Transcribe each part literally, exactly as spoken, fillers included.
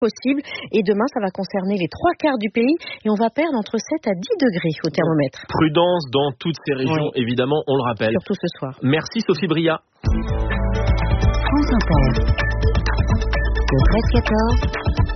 possible. Et demain, ça va concerner les trois quarts du pays et on va perdre entre sept à dix degrés au thermomètre. Prudence dans toutes ces régions, oui. Évidemment, on le rappelle. Surtout ce soir. Merci Sophie Bria. France Inter. Le treize quatorze.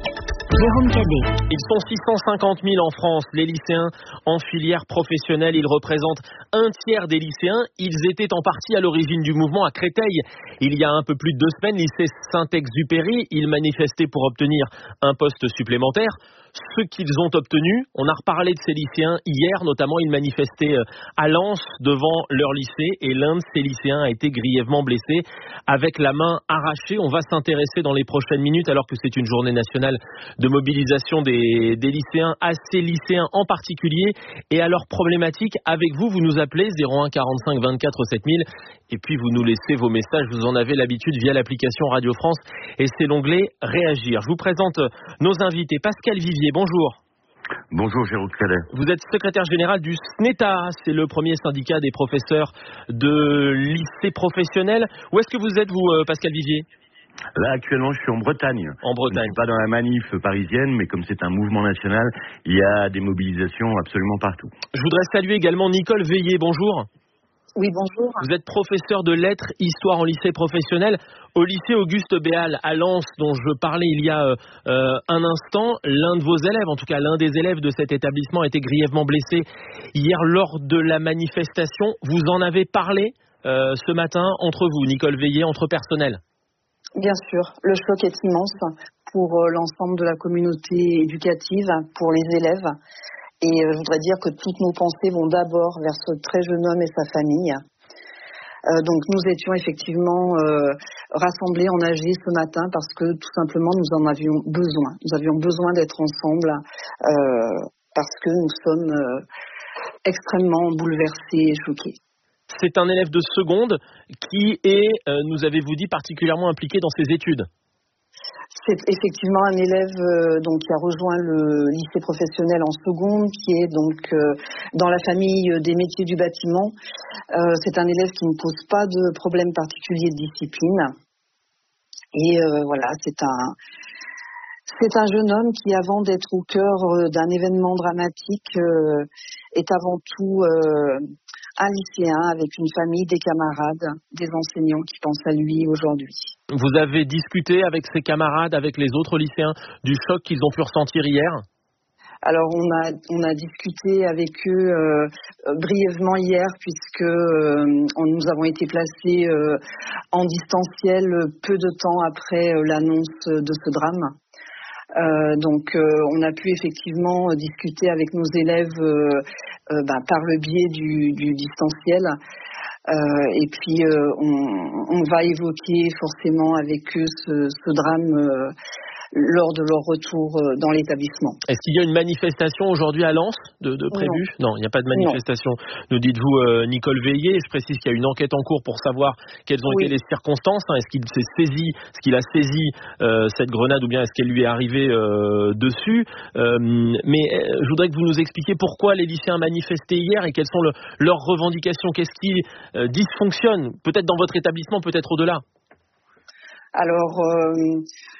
Jérôme Cadet. Ils sont six cent cinquante mille en France, les lycéens en filière professionnelle. Ils représentent un tiers des lycéens. Ils étaient en partie à l'origine du mouvement à Créteil. Il y a un peu plus de deux semaines, lycée Saint-Exupéry, ils manifestaient pour obtenir un poste supplémentaire. Ce qu'ils ont obtenu, on a reparlé de ces lycéens hier, notamment ils manifestaient à Lens devant leur lycée et l'un de ces lycéens a été grièvement blessé avec la main arrachée. On va s'intéresser dans les prochaines minutes, alors que c'est une journée nationale de mobilisation des, des lycéens, à ces lycéens en particulier et à leurs problématiques. Avec vous, vous nous appelez zéro un quarante-cinq vingt-quatre sept mille et puis vous nous laissez vos messages, vous en avez l'habitude via l'application Radio France et c'est l'onglet Réagir. Je vous présente nos invités. Pascal Vivier, bonjour. Bonjour Jérôme Cadet. Vous êtes secrétaire général du S N E T A, c'est le premier syndicat des professeurs de lycée professionnel. Où est-ce que vous êtes, vous, Pascal Vivier ? Là, actuellement, je suis en Bretagne. En Bretagne. Je ne suis pas dans la manif parisienne, mais comme c'est un mouvement national, il y a des mobilisations absolument partout. Je voudrais saluer également Nicole Veillé, bonjour. Oui, bonjour. Vous êtes professeur de lettres, histoire en lycée professionnel au lycée Auguste Béal à Lens, dont je parlais il y a euh, un instant. L'un de vos élèves, en tout cas l'un des élèves de cet établissement, a été grièvement blessé hier lors de la manifestation. Vous en avez parlé euh, ce matin entre vous, Nicole Veillé, entre personnel. Bien sûr, le choc est immense pour euh, l'ensemble de la communauté éducative, pour les élèves. Et euh, je voudrais dire que toutes nos pensées vont d'abord vers ce très jeune homme et sa famille. Euh, donc nous étions effectivement euh, rassemblés en A G ce matin parce que tout simplement nous en avions besoin. Nous avions besoin d'être ensemble euh, parce que nous sommes euh, extrêmement bouleversés et choqués. C'est un élève de seconde qui est, euh, nous avez-vous dit, particulièrement impliqué dans ses études. C'est effectivement un élève euh, donc, qui a rejoint le lycée professionnel en seconde, qui est donc euh, dans la famille des métiers du bâtiment. Euh, c'est un élève qui ne pose pas de problème particulier de discipline. Et euh, voilà, c'est un, c'est un jeune homme qui, avant d'être au cœur euh, d'un événement dramatique, euh, est avant tout euh, un lycéen avec une famille, des camarades, des enseignants qui pensent à lui aujourd'hui. Vous avez discuté avec ses camarades, avec les autres lycéens, du choc qu'ils ont pu ressentir hier ? Alors on a on a discuté avec eux euh, brièvement hier puisque euh, on, nous avons été placés euh, en distanciel peu de temps après euh, l'annonce de ce drame. Euh, donc euh, on a pu effectivement discuter avec nos élèves euh, euh, bah, par le biais du, du distanciel. Euh, et puis euh, on, on va évoquer forcément avec eux ce, ce drame euh, lors de leur retour euh, dans l'établissement. Est-ce qu'il y a une manifestation aujourd'hui à Lens de, de prévue ? Non. non, il n'y a pas de manifestation. Non. Nous dites-vous euh, Nicole Veillé, je précise qu'il y a une enquête en cours pour savoir quelles ont oui. été les circonstances. Hein. Est-ce qu'il s'est saisi, est-ce qu'il a saisi euh, cette grenade ou bien est-ce qu'elle lui est arrivée euh, dessus euh, Mais euh, je voudrais que vous nous expliquiez pourquoi les lycéens manifestaient hier et quelles sont le, leurs revendications. Qu'est-ce qui euh, dysfonctionne, peut-être dans votre établissement, peut-être au-delà ? Alors... Euh...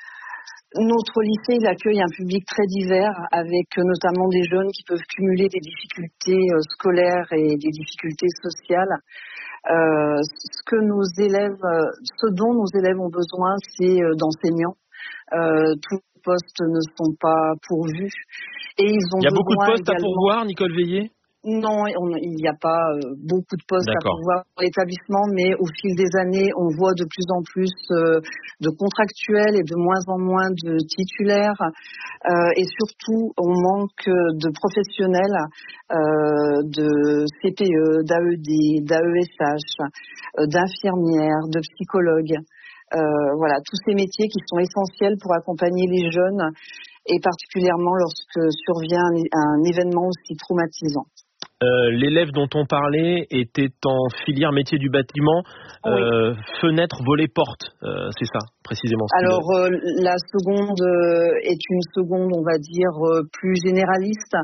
Notre lycée, il accueille un public très divers, avec notamment des jeunes qui peuvent cumuler des difficultés scolaires et des difficultés sociales. Euh, ce que nos élèves, ce dont nos élèves ont besoin, c'est d'enseignants. Euh, tous les postes ne sont pas pourvus. Et ils ont il y a beaucoup de postes également... à pourvoir, Nicole Veillé ? Non, on, il n'y a pas euh, beaucoup de postes D'accord. à pourvoir dans l'établissement, mais au fil des années, on voit de plus en plus euh, de contractuels et de moins en moins de titulaires. Euh, et surtout, on manque de professionnels, euh, de C P E, d'A E D, d'A E S H, euh, d'infirmières, de psychologues. Euh, voilà, tous ces métiers qui sont essentiels pour accompagner les jeunes, et particulièrement lorsque survient un, un événement aussi traumatisant. Euh, l'élève dont on parlait était en filière métier du bâtiment, euh, oui. fenêtre, volet, porte, euh, c'est ça précisément. Alors euh, la seconde euh, est une seconde, on va dire, euh, plus généraliste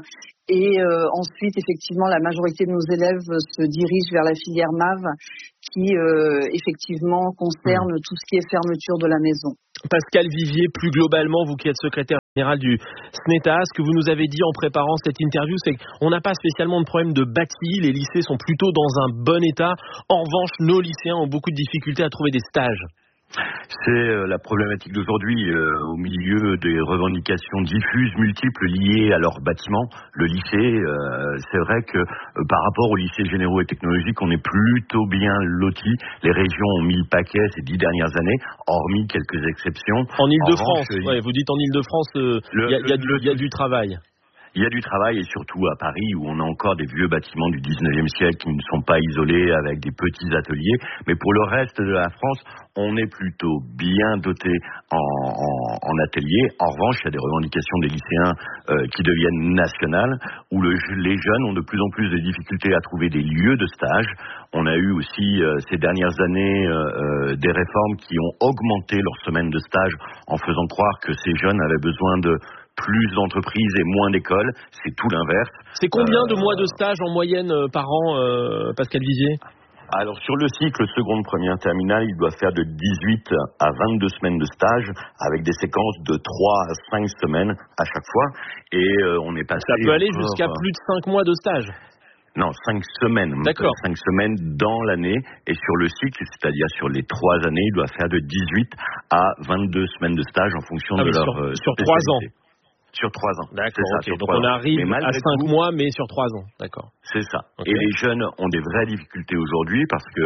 Et euh, ensuite, effectivement, la majorité de nos élèves se dirigent vers la filière M A V qui, euh, effectivement, concerne mmh. tout ce qui est fermeture de la maison. Pascal Vivier, plus globalement, vous qui êtes secrétaire général du SNETAA, ce que vous nous avez dit en préparant cette interview, c'est qu'on n'a pas spécialement de problème de bâti, les lycées sont plutôt dans un bon état. En revanche, nos lycéens ont beaucoup de difficultés à trouver des stages. C'est euh, la problématique d'aujourd'hui euh, au milieu des revendications diffuses, multiples liées à leur bâtiment. Le lycée, euh, c'est vrai que euh, par rapport aux lycées généraux et technologiques, on est plutôt bien lotis. Les régions ont mis le paquet ces dix dernières années, hormis quelques exceptions. En Ile-de-France, en ouais, vous dites en Ile-de-France, il euh, y, y, y, y a du travail. Il y a du travail et surtout à Paris où on a encore des vieux bâtiments du dix-neuvième siècle qui ne sont pas isolés avec des petits ateliers. Mais pour le reste de la France, on est plutôt bien doté en, en, en ateliers. En revanche, il y a des revendications des lycéens euh, qui deviennent nationales où le, les jeunes ont de plus en plus de difficultés à trouver des lieux de stage. On a eu aussi euh, ces dernières années euh, euh, des réformes qui ont augmenté leur semaine de stage en faisant croire que ces jeunes avaient besoin de plus d'entreprises et moins d'écoles. C'est tout l'inverse. C'est combien euh, de mois de stage en moyenne euh, par an, euh, Pascal Vivier ? Alors sur le cycle seconde, première, terminale, il doit faire de dix-huit à vingt-deux semaines de stage avec des séquences de trois à cinq semaines à chaque fois. Et euh, on est passé... Ça peut aller encore... jusqu'à plus de cinq mois de stage. Non, cinq semaines. D'accord. Cinq semaines dans l'année. Et sur le cycle, c'est-à-dire sur les trois années, il doit faire de dix-huit à vingt-deux semaines de stage en fonction ah de leur sur, euh, sur trois ans. Sur trois ans. D'accord, ça, ok. Donc on arrive à cinq tout, mois, mais sur trois ans. D'accord. C'est ça. Okay. Et les jeunes ont des vraies difficultés aujourd'hui parce que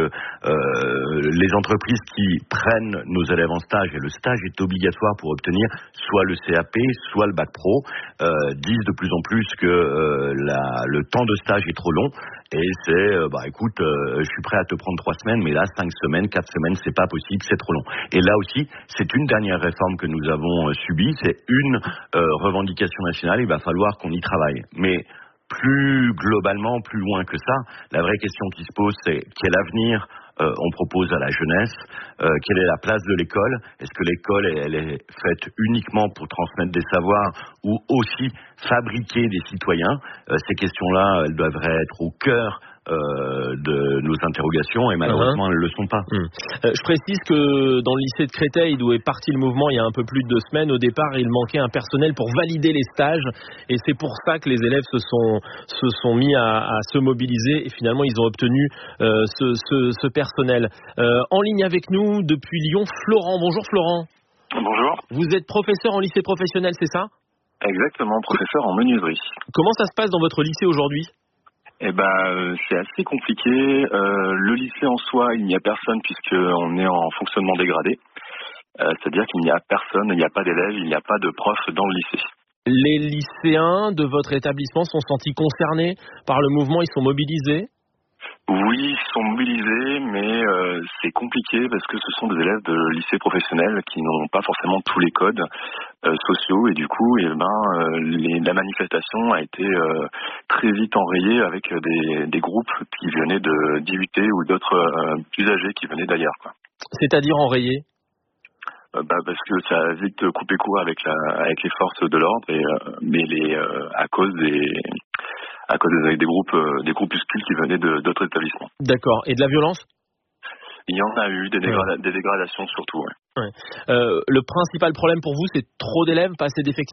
euh, les entreprises qui prennent nos élèves en stage, et le stage est obligatoire pour obtenir soit le C A P, soit le bac pro, euh, disent de plus en plus que euh, la, le temps de stage est trop long. Et c'est, euh, bah écoute, euh, je suis prêt à te prendre trois semaines, mais là, cinq semaines, quatre semaines, c'est pas possible, c'est trop long. Et là aussi, c'est une dernière réforme que nous avons euh, subie, c'est une euh, revendication nationale, il va falloir qu'on y travaille. Mais plus globalement, plus loin que ça, la vraie question qui se pose, c'est quel avenir euh, on propose à la jeunesse, euh, quelle est la place de l'école, est-ce que l'école elle est faite uniquement pour transmettre des savoirs ou aussi fabriquer des citoyens, euh, ces questions-là, elles devraient être au cœur Euh, de nos interrogations et malheureusement uh-huh. elles ne le sont pas. Mmh. Euh, je précise que dans le lycée de Créteil d'où est parti le mouvement il y a un peu plus de deux semaines, au départ il manquait un personnel pour valider les stages et c'est pour ça que les élèves se sont, se sont mis à, à se mobiliser et finalement ils ont obtenu euh, ce, ce, ce personnel. Euh, en ligne avec nous depuis Lyon, Florent. Bonjour Florent. Bonjour. Vous êtes professeur en lycée professionnel, c'est ça ? Exactement, professeur en menuiserie. Comment ça se passe dans votre lycée aujourd'hui ? Eh ben, euh, c'est assez compliqué. Euh, le lycée en soi, il n'y a personne puisqu'on est en fonctionnement dégradé. Euh, c'est-à-dire qu'il n'y a personne, il n'y a pas d'élèves, il n'y a pas de profs dans le lycée. Les lycéens de votre établissement sont sentis concernés par le mouvement, ils sont mobilisés ? Oui, ils sont mobilisés, mais euh, c'est compliqué parce que ce sont des élèves de lycée professionnel qui n'ont pas forcément tous les codes euh, sociaux et du coup, eh ben, euh, les, la manifestation a été euh, très vite enrayée avec des, des groupes qui venaient de d'I U T ou d'autres euh, plus âgés qui venaient d'ailleurs, quoi. C'est-à-dire enrayés ? euh, bah, parce que ça a vite coupé court avec la avec les forces de l'ordre, et, euh, mais les euh, à cause des à cause des, des groupes euh, des groupuscules qui venaient de, d'autres établissements. D'accord. Et de la violence ? Il y en a eu des, dégrada- ouais. des dégradations surtout. Ouais. Ouais. Euh, le principal problème pour vous, c'est trop d'élèves, pas assez d'effectifs ?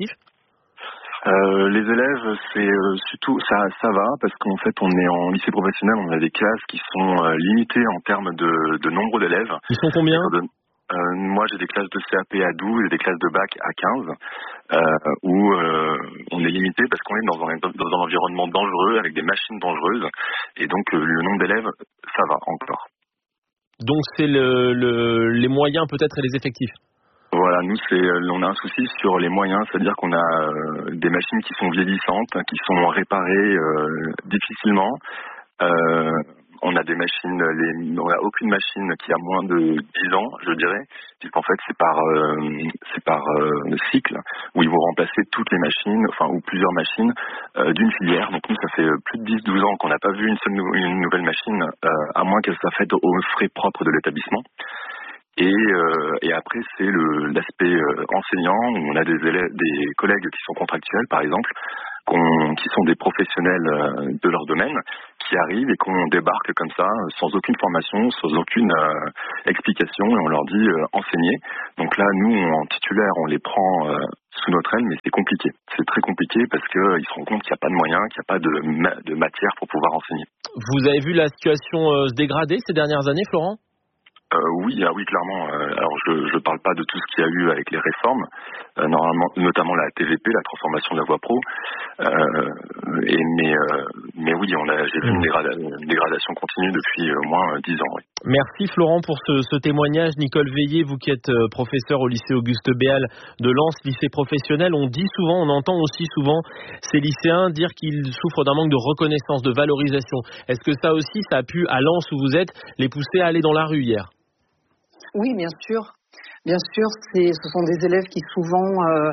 Euh, les élèves, c'est euh, surtout ça, ça va parce qu'en fait, on est en lycée professionnel, on a des classes qui sont euh, limitées en termes de, de nombre d'élèves. Ils sont combien ? Euh, moi, j'ai des classes de C A P à douze et des classes de bac à quinze, euh, où euh, on est limité parce qu'on est dans un, dans un environnement dangereux avec des machines dangereuses, et donc euh, le nombre d'élèves, ça va encore. Donc c'est le, le, les moyens peut-être et les effectifs. Voilà, nous c'est, on a un souci sur les moyens, c'est-à-dire qu'on a euh, des machines qui sont vieillissantes, qui sont réparées euh, difficilement. Euh, on a des machines, les, on n'a aucune machine qui a moins de dix ans, je dirais, puisqu'en fait c'est par euh, c'est par euh, cycle où ils vont remplacer toutes les machines, enfin ou plusieurs machines euh, d'une filière. Donc nous ça fait plus de dix douze ans qu'on n'a pas vu une seule nou- une nouvelle machine, euh, à moins qu'elle soit faite aux frais propres de l'établissement. Et, euh, et après c'est le, l'aspect euh, enseignant, où on a des élèves, des collègues qui sont contractuels par exemple, qu'on, qui sont des professionnels euh, de leur domaine, qui arrivent et qu'on débarque comme ça, sans aucune formation, sans aucune euh, explication, et on leur dit euh, enseigner. Donc là, nous, en titulaire, on les prend euh, sous notre aile, mais c'est compliqué. C'est très compliqué parce qu'ils euh, se rendent compte qu'il n'y a pas de moyens, qu'il n'y a pas de, ma- de matière pour pouvoir enseigner. Vous avez vu la situation euh, se dégrader ces dernières années, Florent ? Euh, oui, ah oui, clairement. Euh, alors, je ne parle pas de tout ce qu'il y a eu avec les réformes, euh, normalement, notamment la T V P, la transformation de la voie pro. Euh, et, mais, euh, mais oui, on a, j'ai vu une, dégrada- une dégradation continue depuis au moins dix ans. Oui. Merci Florent pour ce, ce témoignage. Nicole Veillé, vous qui êtes euh, professeur au lycée Auguste Béal de Lens, lycée professionnel, on dit souvent, on entend aussi souvent ces lycéens dire qu'ils souffrent d'un manque de reconnaissance, de valorisation. Est-ce que ça aussi, ça a pu, à Lens où vous êtes, les pousser à aller dans la rue hier ? Oui, bien sûr. Bien sûr, c'est, ce sont des élèves qui souvent, euh,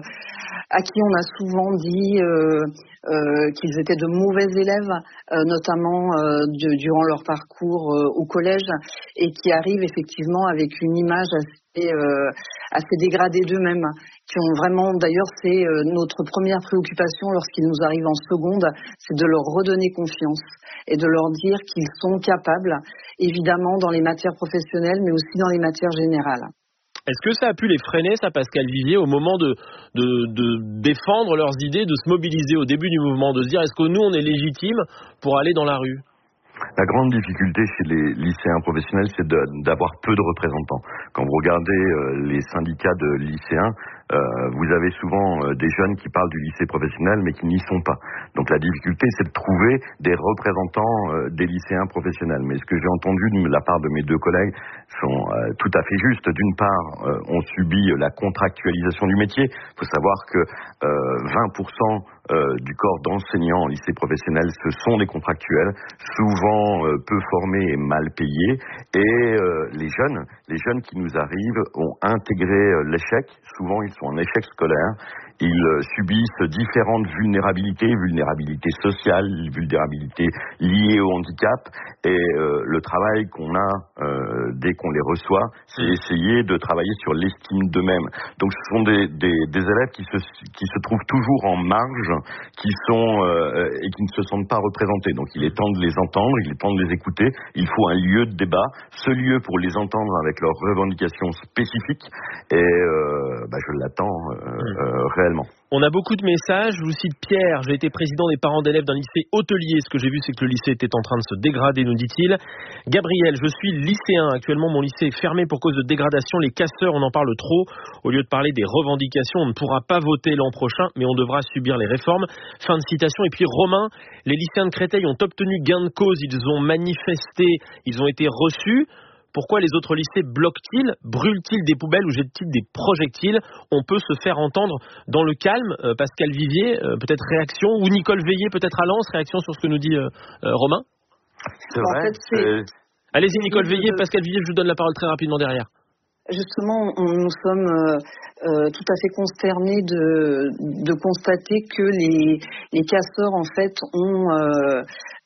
à qui on a souvent dit euh, euh, qu'ils étaient de mauvais élèves, euh, notamment euh, de, durant leur parcours euh, au collège, et qui arrivent effectivement avec une image assez, euh, assez dégradée d'eux-mêmes, qui ont vraiment, d'ailleurs, c'est euh, notre première préoccupation lorsqu'ils nous arrivent en seconde, c'est de leur redonner confiance et de leur dire qu'ils sont capables, évidemment dans les matières professionnelles, mais aussi dans les matières générales. Est-ce que ça a pu les freiner, ça, Pascal Vivier, au moment de, de, de défendre leurs idées, de se mobiliser au début du mouvement, de se dire est-ce que nous, on est légitime pour aller dans la rue ? La grande difficulté chez les lycéens professionnels, c'est de, d'avoir peu de représentants. Quand vous regardez euh, les syndicats de lycéens, euh, vous avez souvent euh, des jeunes qui parlent du lycée professionnel mais qui n'y sont pas. Donc la difficulté, c'est de trouver des représentants euh, des lycéens professionnels. Mais ce que j'ai entendu de la part de mes deux collègues sont euh, tout à fait justes. D'une part, euh, on subit la contractualisation du métier. Il faut savoir que euh, vingt pour cent euh, du corps d'enseignants en lycée professionnel, ce sont des contractuels, souvent euh, peu formés et mal payés. Et euh, les jeunes, les jeunes qui nous arrivent ont intégré euh, l'échec. Souvent, ils sont en échec scolaire. Ils euh, subissent différentes vulnérabilités, vulnérabilités sociales, vulnérabilités liées au handicap. Et euh, le travail qu'on a euh, dès qu'on les reçoit, c'est essayer de travailler sur l'estime d'eux-mêmes. Donc, ce sont des, des, des élèves qui se, qui se trouvent toujours en marge, qui sont euh, et qui ne se sentent pas représentés. Donc, il est temps de les entendre, il est temps de les écouter. Il faut un lieu de débat, ce lieu pour les entendre avec leurs revendications spécifiques. Et euh, bah, je l'attends euh, euh, réellement. On a beaucoup de messages, je vous cite Pierre, j'ai été président des parents d'élèves d'un lycée hôtelier, ce que j'ai vu c'est que le lycée était en train de se dégrader, nous dit-il. Gabriel, je suis lycéen, actuellement mon lycée est fermé pour cause de dégradation, les casseurs on en parle trop, au lieu de parler des revendications, on ne pourra pas voter l'an prochain, mais on devra subir les réformes. Fin de citation. Et puis Romain, les lycéens de Créteil ont obtenu gain de cause, ils ont manifesté, ils ont été reçus. Pourquoi les autres lycées bloquent-ils, brûlent-ils des poubelles ou jettent-ils des projectiles ? On peut se faire entendre dans le calme. Euh, Pascal Vivier, euh, peut-être réaction, ou Nicole Veillé, peut-être à Lens, réaction sur ce que nous dit euh, euh, Romain ? C'est vrai. En fait, c'est... Euh... Allez-y Nicole Veillé, Pascal Vivier, je vous donne la parole très rapidement derrière. Justement, on, nous sommes euh, euh, tout à fait consternés de, de constater que les, les casseurs, en fait, ont... Euh,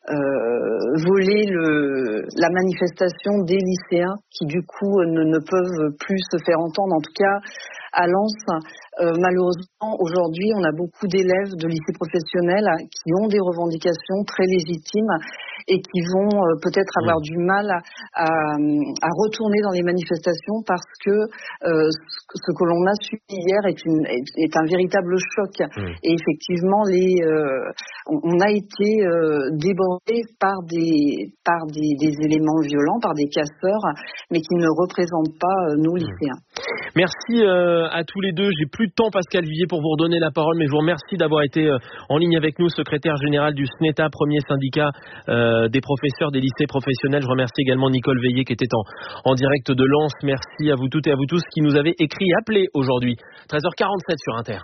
Euh, voler le, la manifestation des lycéens qui du coup ne, ne peuvent plus se faire entendre. En tout cas, à Lens, euh, malheureusement, aujourd'hui, on a beaucoup d'élèves de lycées professionnels qui ont des revendications très légitimes et qui vont euh, peut-être avoir mmh. du mal à, à, à retourner dans les manifestations parce que euh, ce que l'on a subi hier est, une, est, est un véritable choc. Mmh. Et effectivement, les, euh, on, on a été euh, débordé par des par des, des éléments violents, par des casseurs, mais qui ne représentent pas euh, nos lycéens. Merci euh, à tous les deux. J'ai plus de temps, Pascal Vivier, pour vous redonner la parole, mais je vous remercie d'avoir été euh, en ligne avec nous, secrétaire général du S N E T A, premier syndicat euh, des professeurs des lycées professionnels. Je remercie également Nicole Veillé qui était en, en direct de Lens. Merci à vous toutes et à vous tous qui nous avez écrit et appelé aujourd'hui. treize heures quarante-sept sur Inter.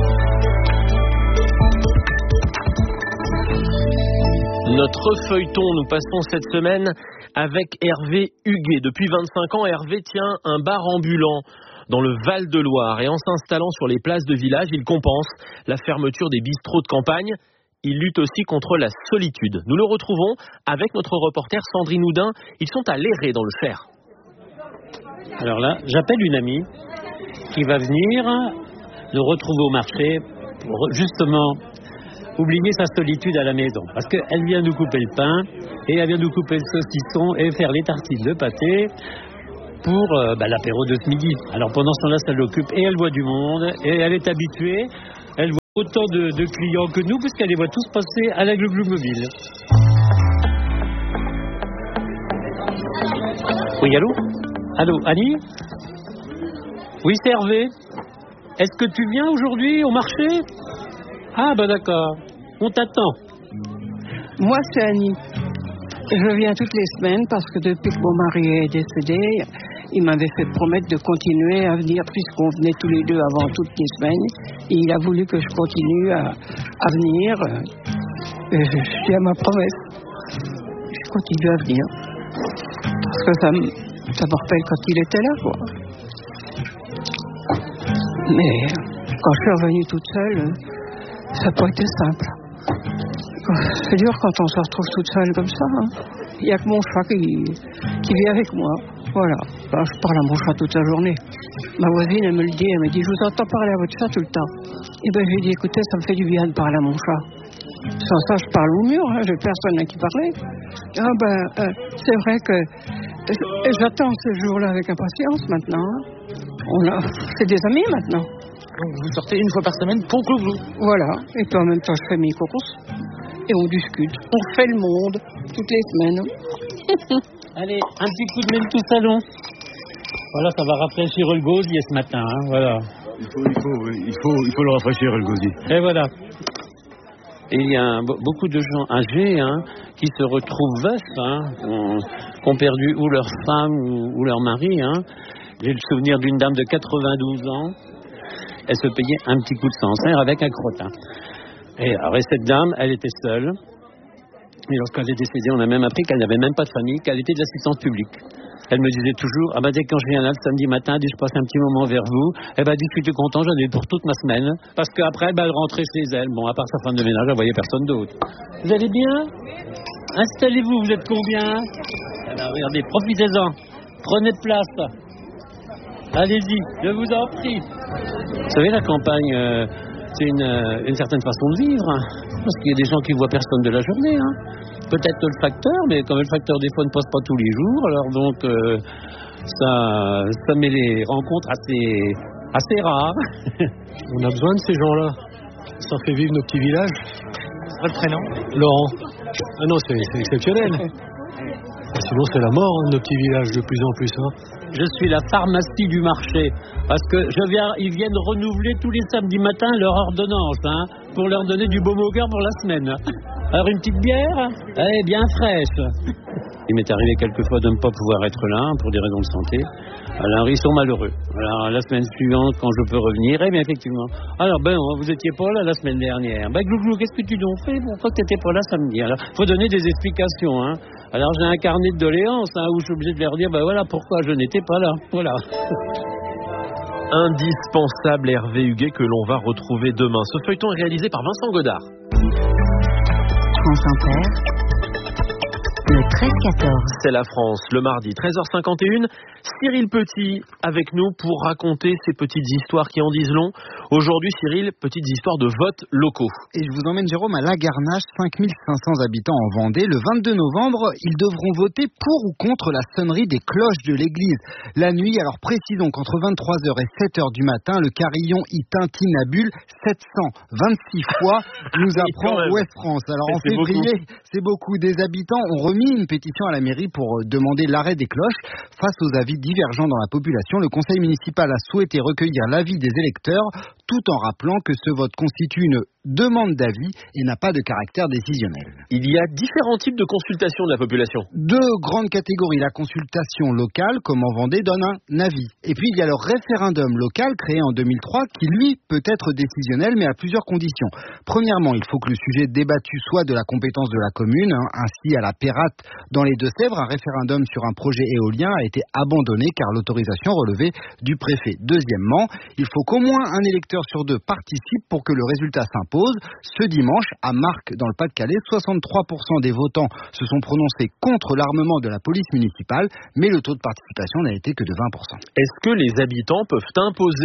Notre feuilleton, nous passons cette semaine avec Hervé Huguet. Depuis vingt-cinq ans, Hervé tient un bar ambulant dans le Val-de-Loire et en s'installant sur les places de village, il compense la fermeture des bistrots de campagne. Il lutte aussi contre la solitude. Nous le retrouvons avec notre reporter Sandrine Houdin. Ils sont à Léré dans le Cher. Alors là, j'appelle une amie qui va venir nous retrouver au marché pour justement oublier sa solitude à la maison. Parce qu'elle vient nous couper le pain, et elle vient nous couper le saucisson, et faire les tartines de pâté pour euh, bah, l'apéro de ce midi. Alors pendant ce temps-là, ça l'occupe, et elle voit du monde, et elle est habituée, elle voit autant de, de clients que nous, puisqu'elle les voit tous passer à la Glouglou mobile. Oui, allô? Allô, Annie? Oui, c'est Hervé. Est-ce que tu viens aujourd'hui au marché? Ah, bah d'accord. On t'attend. Moi, c'est Annie. Je viens toutes les semaines parce que depuis que mon mari est décédé, il m'avait fait promettre de continuer à venir puisqu'on venait tous les deux avant toutes les semaines. Et il a voulu que je continue à, à venir. Et je suis à ma promesse. Je continue à venir. Parce que ça me, ça me rappelle quand il était là, quoi. Mais quand je suis revenue toute seule, ça n'a pas été simple. C'est dur quand on se retrouve toute seule comme ça. Hein. Il n'y a que mon chat qui, qui vit avec moi. Voilà. Alors, je parle à mon chat toute la journée. Ma voisine, elle me le dit, elle me dit, je vous entends parler à votre chat tout le temps. Et bien, je lui ai dit, écoutez, ça me fait du bien de parler à mon chat. Sans ça, je parle au mur, hein, j'ai personne à qui parler. Ah ben, euh, c'est vrai que j'attends ce jour-là avec impatience maintenant. Hein. On a, c'est des amis maintenant. Donc vous sortez une fois par semaine pour Glouglou. Voilà, et puis en même temps je fais mes courses et on discute. On fait le monde toutes les semaines. Allez, un petit coup de main tout salon. Voilà, ça va rafraîchir le gosier ce matin, hein, voilà. Il faut, il faut, il faut, il faut le rafraîchir le gosier. Et voilà. Et il y a un, beaucoup de gens âgés hein, qui se retrouvent veufs, hein, qui ont perdu ou leur femme ou, ou leur mari. Hein. J'ai le souvenir d'une dame de quatre-vingt-douze ans. Elle se payait un petit coup de sancerre avec un crottin. Et alors, cette dame, elle était seule. Et lorsqu'elle est décédée, on a même appris qu'elle n'avait même pas de famille, qu'elle était de l'assistance publique. Elle me disait toujours, ah ben dès que quand je viens là le samedi matin, dès que je passe un petit moment vers vous, eh ben dès que je suis tout content, j'en ai pour toute ma semaine. Parce qu'après, ben, elle rentrait chez elle. Bon, à part sa femme de ménage, elle voyait personne d'autre. Vous allez bien? Installez-vous, vous êtes combien? Eh ben, regardez, profitez-en. Prenez place. Allez-y, je vous en prie. Vous savez, la campagne, euh, c'est une, euh, une certaine façon de vivre. Hein, parce qu'il y a des gens qui voient personne de la journée. Hein. Peut-être le facteur, mais comme le facteur des fois ne passe pas tous les jours, alors donc euh, ça, ça met les rencontres assez, assez rares. On a besoin de ces gens-là. Ça fait vivre nos petits villages. Votre prénom? Laurent. Ah non, c'est, c'est exceptionnel. Sinon, c'est la mort hein, de nos petits villages de plus en plus. Hein. Je suis la pharmacie du marché parce que je viens, ils viennent renouveler tous les samedis matins leur ordonnance hein, pour leur donner du baume au cœur pour la semaine. Alors une petite bière, elle est bien fraîche. Il m'est arrivé quelquefois de ne pas pouvoir être là pour des raisons de santé. Alors ils sont malheureux. Alors la semaine suivante, quand je peux revenir, eh bien effectivement. Alors ben vous étiez pas là la semaine dernière. Ben Glouglou, qu'est-ce que tu donc fais? Pourquoi tu n'étais pas là samedi? Alors faut donner des explications. Hein. Alors j'ai un carnet de doléances hein, où je suis obligé de leur dire ben voilà pourquoi je n'étais pas là. Voilà. Indispensable Hervé Huguet que l'on va retrouver demain. Ce feuilleton est réalisé par Vincent Godard. France Inter. Le treize quatorze. C'est la France, le mardi, treize heures cinquante et une. Cyril Petit avec nous pour raconter ces petites histoires qui en disent long. Aujourd'hui, Cyril, petites histoires de votes locaux. Et je vous emmène, Jérôme, à Lagarnache, cinq mille cinq cents habitants en Vendée. Le vingt-deux novembre, ils devront voter pour ou contre la sonnerie des cloches de l'église. La nuit, alors précisons qu'entre vingt-trois heures et sept heures du matin, le carillon y tintinabule sept cent vingt-six fois, nous apprend Ouest France. Alors en février, c'est beaucoup. Des habitants ont remis une pétition à la mairie pour demander l'arrêt des cloches. Face aux avis divergents dans la population, le conseil municipal a souhaité recueillir l'avis des électeurs tout en rappelant que ce vote constitue une demande d'avis et n'a pas de caractère décisionnel. Il y a différents types de consultation de la population. Deux grandes catégories. La consultation locale, comme en Vendée, donne un avis. Et puis il y a le référendum local créé en deux mille trois qui, lui, peut être décisionnel, mais à plusieurs conditions. Premièrement, il faut que le sujet débattu soit de la compétence de la commune. Hein. Ainsi, à la Pérate, dans les Deux-Sèvres, un référendum sur un projet éolien a été abandonné car l'autorisation relevait du préfet. Deuxièmement, il faut qu'au moins un électeur sur deux participe pour que le résultat s'impose. Ce dimanche, à Marcq, dans le Pas-de-Calais, soixante-trois pour cent des votants se sont prononcés contre l'armement de la police municipale, mais le taux de participation n'a été que de vingt pour cent. Est-ce que les habitants peuvent imposer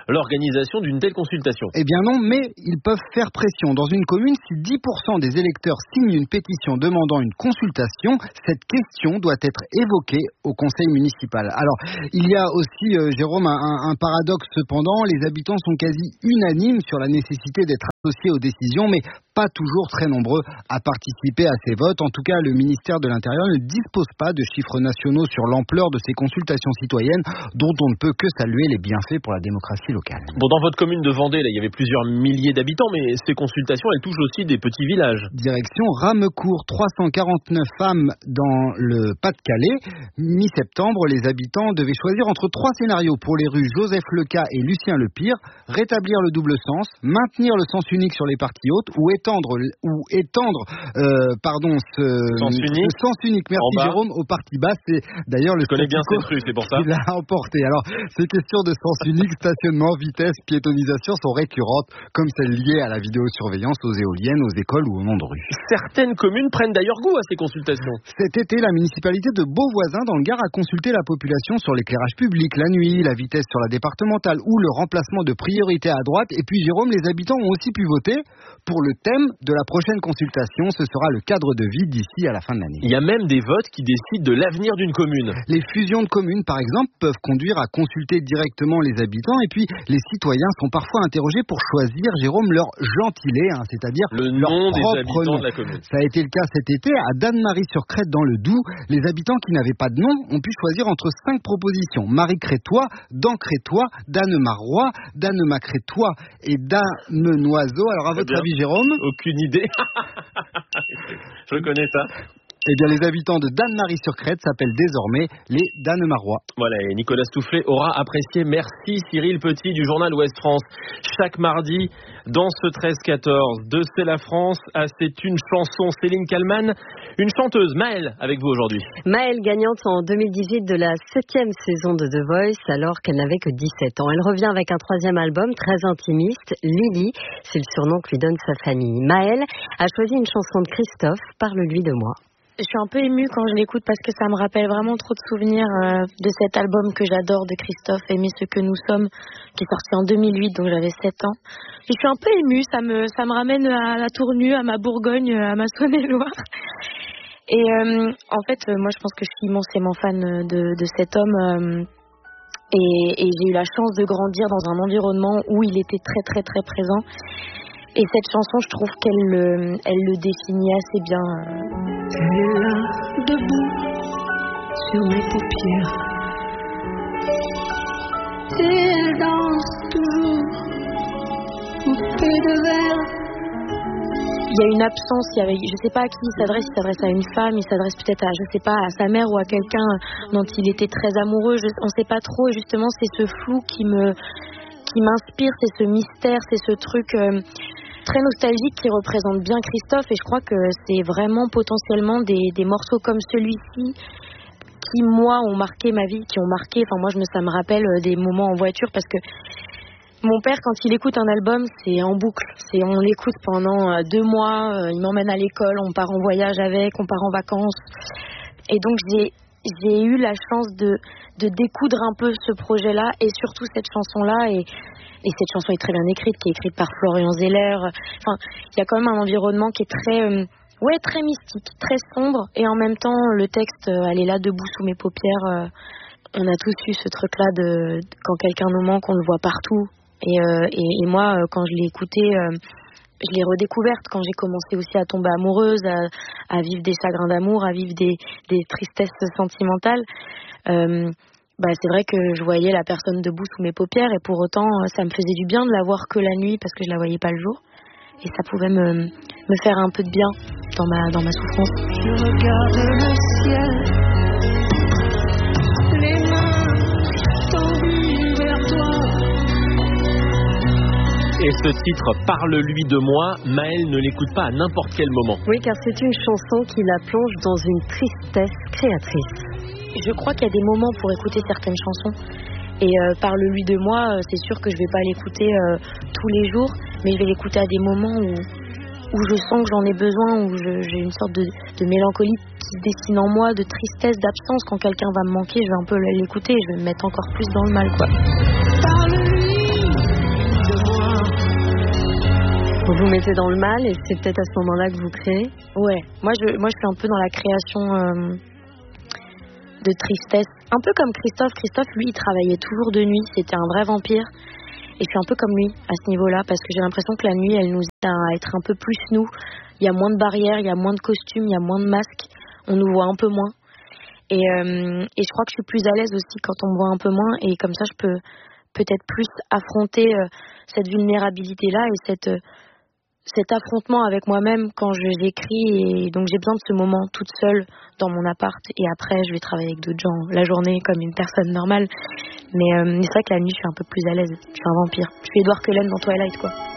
l'organisation d'une telle consultation. Eh bien non, mais ils peuvent faire pression. Dans une commune, si dix pour cent des électeurs signent une pétition demandant une consultation, cette question doit être évoquée au conseil municipal. Alors, il y a aussi, euh, Jérôme, un, un paradoxe cependant. Les habitants sont quasi unanimes sur la nécessité d'être associés aux décisions, mais pas toujours très nombreux à participer à ces votes. En tout cas, le ministère de l'Intérieur ne dispose pas de chiffres nationaux sur l'ampleur de ces consultations citoyennes, dont on ne peut que saluer les bienfaits pour la démocratie locale. Bon, dans votre commune de Vendée, là, il y avait plusieurs milliers d'habitants, mais ces consultations, elles touchent aussi des petits villages. Direction Ramecourt, trois cent quarante-neuf femmes dans le Pas-de-Calais. Mi-septembre, les habitants devaient choisir entre trois scénarios pour les rues Joseph Leca et Lucien Lepire: rétablir le double sens, maintenir le sens unique sur les parties hautes, ou étendre, ou étendre euh, pardon, ce sens unique, ce sens unique merci Jérôme, aux parties basses. C'est d'ailleurs le Je connais bien cette rue, c'est pour ça. Il l'a emporté. Alors, ces questions de sens unique, stationnement, vitesse, piétonisation sont récurrentes, comme celles liées à la vidéosurveillance, aux éoliennes, aux écoles ou au nom de rue. Certaines communes prennent d'ailleurs goût à ces consultations. Cet été, la municipalité de Beauvoisin, dans le Gard, a consulté la population sur l'éclairage public, la nuit, la vitesse sur la départementale ou le remplacement de priorité à droite. Et puis, Jérôme, les habitants ont aussi pu voter pour le thème de la prochaine consultation. Ce sera le cadre de vie d'ici à la fin de l'année. Il y a même des votes qui décident de l'avenir d'une commune. Les fusions de communes, par exemple, peuvent conduire à consulter directement les habitants. Et puis, les citoyens sont parfois interrogés pour choisir, Jérôme, leur gentilé, hein, c'est-à-dire le leur nom des propre habitants nom. de la commune. Ça a été le cas cet été à Danemarie-sur-Crète dans le Doubs. Les habitants qui n'avaient pas de nom ont pu choisir entre cinq propositions: Marie-Crétois, Dan-Crétois, Danemarois, Danemacrétois et Damenoiseau. Alors, à Très votre bien. avis, Jérôme? Aucune idée. Je connais ça. Eh bien, les habitants de Danemarie-sur-Crète s'appellent désormais les Danemarois. Voilà, et Nicolas Stoufflet aura apprécié. Merci Cyril Petit du journal Ouest France. Chaque mardi, dans ce treize quatorze de C'est la France, ah, c'est une chanson. Céline Kallmann, une chanteuse. Maëlle, avec vous aujourd'hui. Maëlle, gagnante en deux mille dix-huit de la septième saison de The Voice, alors qu'elle n'avait que dix-sept ans. Elle revient avec un troisième album très intimiste, Lily, c'est le surnom que lui donne sa famille. Maëlle a choisi une chanson de Christophe, Parle-lui de moi. Je suis un peu émue quand je l'écoute parce que ça me rappelle vraiment trop de souvenirs euh, de cet album que j'adore de Christophe, Aimer ce que nous sommes, qui est sorti en deux mille huit, donc j'avais sept ans. Et je suis un peu émue, ça me, ça me ramène à la Tournue, à ma Bourgogne, à ma Saône-et-Loire. Et euh, en fait, euh, moi je pense que je suis immensément fan de, de cet homme. Euh, et, et j'ai eu la chance de grandir dans un environnement où il était très très très présent. Et cette chanson, je trouve qu'elle le, elle le définit assez bien. Elle est là, debout, sur mes paupières. Et elle danse toujours, coupée de verre. Il y a une absence, il y avait, je sais pas à qui il s'adresse, il s'adresse à une femme, il s'adresse peut-être à, je sais pas, à sa mère ou à quelqu'un dont il était très amoureux. Je, on sait pas trop, et justement, c'est ce flou qui me, qui m'inspire, c'est ce mystère, c'est ce truc... Euh, très nostalgique qui représente bien Christophe, et je crois que c'est vraiment potentiellement des, des morceaux comme celui-ci qui, moi, ont marqué ma vie, qui ont marqué, enfin moi je me, ça me rappelle des moments en voiture, parce que mon père, quand il écoute un album, c'est en boucle, c'est, on l'écoute pendant deux mois, il m'emmène à l'école, on part en voyage avec, on part en vacances, et donc j'ai, j'ai eu la chance de, de découdre un peu ce projet-là, et surtout cette chanson-là, et Et cette chanson est très bien écrite, qui est écrite par Florian Zeller. Enfin, il y a quand même un environnement qui est très, euh, ouais, très mystique, très sombre. Et en même temps, le texte, euh, elle est là debout sous mes paupières. Euh, on a tous eu ce truc-là de, de quand quelqu'un nous manque, on le voit partout. Et, euh, et, et moi, euh, quand je l'ai écouté, euh, je l'ai redécouverte quand j'ai commencé aussi à tomber amoureuse, à, à vivre des chagrins d'amour, à vivre des, des tristesses sentimentales. Euh, Bah, c'est vrai que je voyais la personne debout sous mes paupières, et pour autant ça me faisait du bien de la voir que la nuit parce que je la voyais pas le jour, et ça pouvait me, me faire un peu de bien dans ma, dans ma souffrance. Je regarde le ciel, les mains tendues vers toi. Et ce titre, Parle-lui de moi, Maëlle ne l'écoute pas à n'importe quel moment. Oui, car c'est une chanson qui la plonge dans une tristesse créatrice. Je crois qu'il y a des moments pour écouter certaines chansons, et euh, Parle-lui de moi, euh, c'est sûr que je vais pas l'écouter euh, tous les jours, mais je vais l'écouter à des moments où, où je sens que j'en ai besoin, où je, j'ai une sorte de, de mélancolie qui se dessine en moi, de tristesse, d'absence. Quand quelqu'un va me manquer, je vais un peu l'écouter et je vais me mettre encore plus dans le mal, quoi. Parle-lui Vous vous mettez dans le mal et c'est peut-être à ce moment-là que vous créez? Ouais, moi je, moi je suis un peu dans la création euh, de tristesse. Un peu comme Christophe. Christophe, lui, il travaillait toujours de nuit. C'était un vrai vampire. Et je suis un peu comme lui à ce niveau-là parce que j'ai l'impression que la nuit, elle nous aide à être un peu plus nous. Il y a moins de barrières, il y a moins de costumes, il y a moins de masques. On nous voit un peu moins. Et, euh, et je crois que je suis plus à l'aise aussi quand on me voit un peu moins. Et comme ça, je peux peut-être plus affronter euh, cette vulnérabilité-là et cette, euh, cet affrontement avec moi-même quand je, j'écris. Et donc, j'ai besoin de ce moment toute seule dans mon appart. Et après, je vais travailler avec d'autres gens la journée comme une personne normale. Mais euh, c'est vrai que la nuit, je suis un peu plus à l'aise. Je suis un vampire. Je suis Edward Cullen dans Twilight, quoi.